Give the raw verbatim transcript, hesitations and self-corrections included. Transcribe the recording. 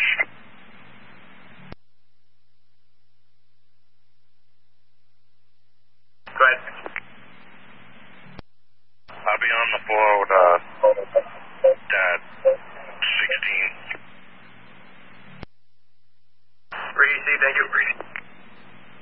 Go ahead. I'll be on the floor with uh, Dad, sixteen. Received, thank you.